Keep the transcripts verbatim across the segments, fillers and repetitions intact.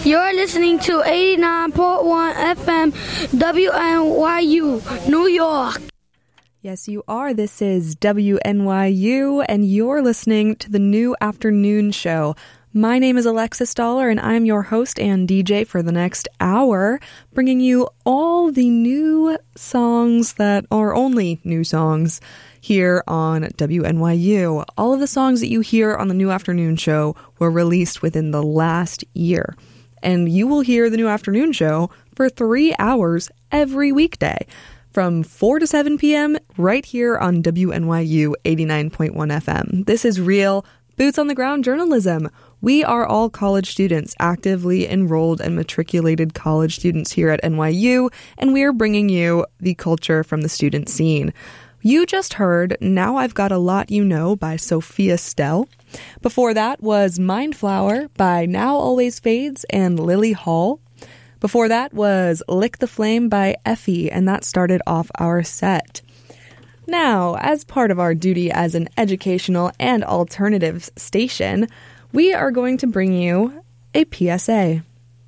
You're listening to eighty-nine point one F M W N Y U, New York. Yes, you are. This is W N Y U, and you're listening to the New Afternoon Show. My name is Alexis Dollar, and I'm your host and D J for the next hour, bringing you all the new songs that are only new songs here on W N Y U. All of the songs that you hear on the New Afternoon Show were released within the last year. And you will hear the New Afternoon Show for three hours every weekday from four to seven p.m. right here on W N Y U eighty-nine point one F M. This is real boots-on-the-ground journalism. We are all college students, actively enrolled and matriculated college students here at N Y U, and we are bringing you the culture from the student scene. You just heard Now I've Got a Lot You Know by Sophia Stell. Before that was Mindflower by Now Always Fades and Lily Hall. Before that was Lick the Flame by Effie, and that started off our set. Now, as part of our duty as an educational and alternatives station, we are going to bring you a P S A.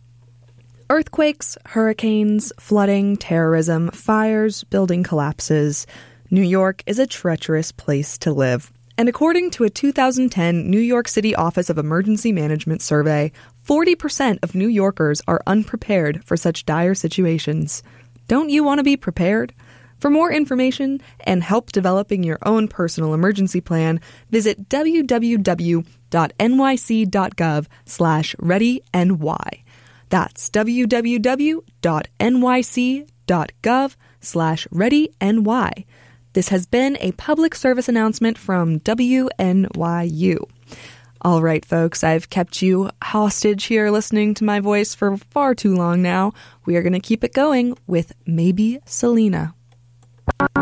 Earthquakes, hurricanes, flooding, terrorism, fires, building collapses. New York is a treacherous place to live. And according to a two thousand ten New York City Office of Emergency Management survey, forty percent of New Yorkers are unprepared for such dire situations. Don't you want to be prepared? For more information and help developing your own personal emergency plan, visit w w w dot n y c dot gov slash ready N Y. That's w w w dot n y c dot gov slash ready N Y. This has been a public service announcement from W N Y U. All right, folks, I've kept you hostage here listening to my voice for far too long now. We are going to keep it going with Maybe Selena.